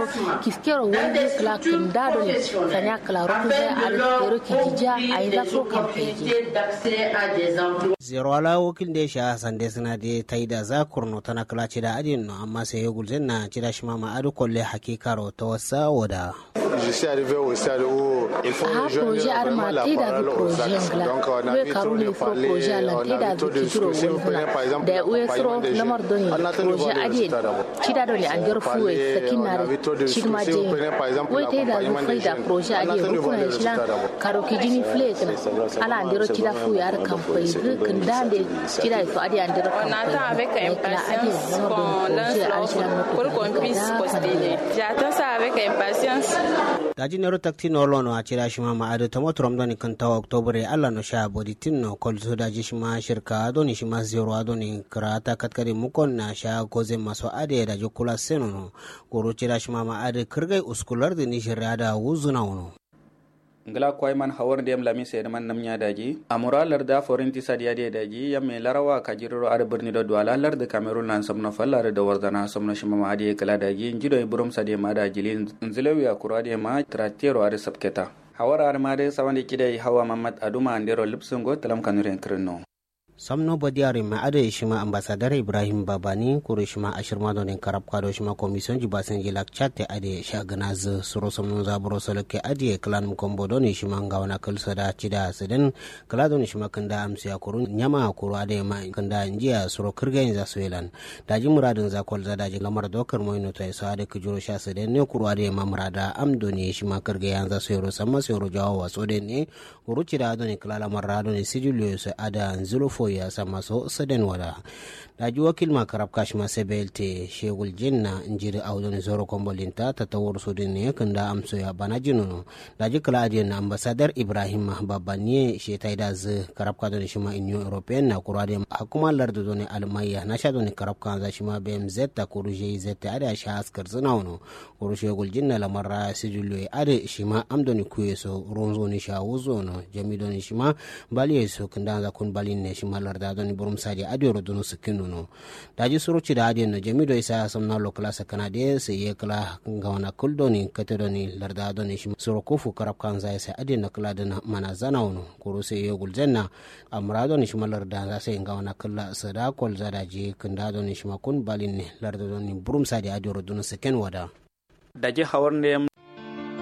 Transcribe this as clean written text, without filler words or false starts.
kiskero wani kala kunda do sanya kala roku zai arikero kijija aiza pro kampeji zero ala wakil da sha sande suna da taida za kurno tana kala ci da adin no amma sai ya gulzen na ci da shi ma adu kolle hakikaro ta wasa wada je suis arrivé au stade où il faut projet armati da projet ngla we karuni fo projet la da kituro da we sro lamar doni projet adi cida doni andir fuwe sakinare chigma je we da faida projet adi ko na shila karo kijini flake ala andiro cida fuwe ar kampai kan dande cida so adi andiro on attend avec impatience qu'on lance pour qu'on puisse poster j'attends ça avec impatience daji nero takti no lono a cira shi ma ma'adu ta motorom doni kan tawa oktobre alla no sha bodi tinno kol so daji shi ma shirka doni shi ma zero adoni krata katkari mukon na sha goze maso ade da jokula senono goro cira shi ma ma'adu kirgai uskular da ni shirada wuzuna wono ngala koy man hawar dem lami se man namnya daji amura larda forinti sadiya de daji yamme larawa kajiro ar birni do wala larda cameroon lan somno fallar do wardana somno shima adi kala daji njido burum sadiya ma daji lin nzilewi akurade ma tratero ar sabketa hawar ar ma de sawandi kidai hawa mamad aduma andero lipsungo talam kanuren krino samno badiari ma ade shima ambassador Ibrahim Babani kuro shima ashirma don karab kado shima commission jibasen jilak chatte ade shaganaz suro somno zaburo soloke ade clan kombo don shima ngawana kulsada cida seden kala don shima kanda amsiya kurun nyama kuro ade ma kanda njiya suro kirgen za suelan daji muradin za kol za daji lamar dokar moyno to so ade kujuro sha seden ne kuro ade ma murada amdoni shima kirge yanza suero samma suero jawa so den ne kuro cida don kala lamar rado ne sijulo so ada nzulofo ya sama so saden wada daji wakil ma karab kashma sebelte shegul jinna njiri awdon zoro kombolinta tatawur sudin ne kanda amso ya banajinu daji kala adien ambassador Ibrahim Babani she taida z karab ka don shima Union European na kurade hakuma lardo don almaya na sha don karab kan za shima BMZ ta kuruje zeta ada sha askar zanawno kuru shegul jinna lamarra sijulu ade shima amdoni kuyeso ronzo ni sha wuzo no jamidon shima bali so kanda za kun balin ne shima larda don burum sadi adoro don sikinu no daji suruci da adien no jamido isa samna lokala sakana de se ye kala ngawana kuldoni katedoni larda doni shima surukufu karab kan za se adien na kala dana mana zanawno kuru se ye guljanna amrado ni shima larda za se ngawana kala sada kol za daji kanda doni shima kun balin ne larda doni burum sadi adoro don sikin wada daji hawar ne